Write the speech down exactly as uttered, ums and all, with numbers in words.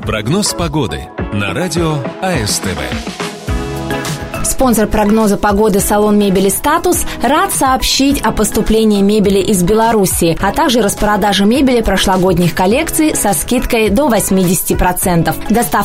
Прогноз погоды на радио АСТВ. Спонсор прогноза погоды салон мебели «Статус» рад сообщить о поступлении мебели из Беларуси, а также распродаже мебели прошлогодних коллекций со скидкой до восемьдесят процентов. Доставка